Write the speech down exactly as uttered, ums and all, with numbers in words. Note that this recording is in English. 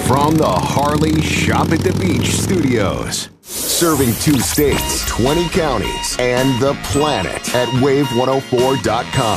From the Harley Shop at the Beach studios. Serving two states, twenty counties, and the planet at wave one oh four dot com.